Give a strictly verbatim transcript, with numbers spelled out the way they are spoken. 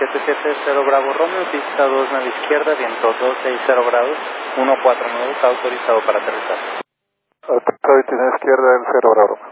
siete siete cero Bravo Romeo, pista dos nave izquierda, viento dos seis cero grados, uno cuatro nueve, está autorizado para aterrizar. Autorizado y tiene izquierda el cero Bravo Romeo.